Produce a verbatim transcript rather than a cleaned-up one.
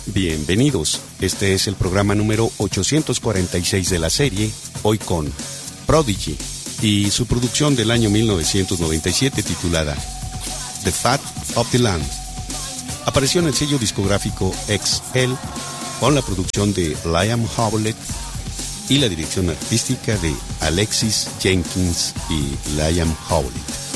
Bienvenidos, este es el programa número ochocientos cuarenta y seis de la serie, hoy con Prodigy y su producción del año mil novecientos noventa y siete titulada The Fat of the Land. Apareció en el sello discográfico X L con la producción de Liam Howlett y la dirección artística de Alexis Jenkins y Liam Howlett.